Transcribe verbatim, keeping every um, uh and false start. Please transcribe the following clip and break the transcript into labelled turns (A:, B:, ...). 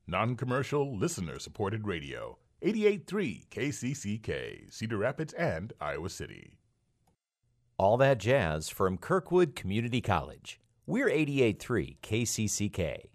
A: Non-commercial, listener-supported radio. eighty-eight point three K C C K, Cedar Rapids and Iowa City.
B: All that jazz from Kirkwood Community College. We're eighty-eight point three K C C K.